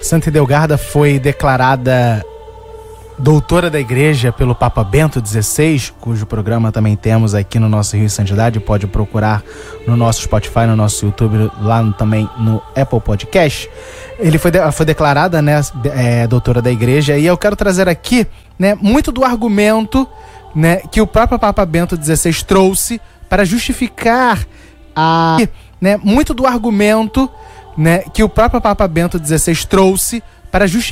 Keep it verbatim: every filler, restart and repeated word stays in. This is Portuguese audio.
Santa Edelgarda foi declarada doutora da igreja pelo Papa Bento dezesseis, cujo programa também temos aqui no nosso Rio e Santidade. Pode procurar no nosso Spotify, no nosso YouTube, lá no, também no Apple Podcast. Ele foi, de, foi declarada, né, é, doutora da igreja, e eu quero trazer aqui, né, muito do argumento, né, que o próprio Papa Bento dezesseis trouxe para justificar a, né, muito do argumento, né, que o próprio Papa Bento dezesseis trouxe para justificar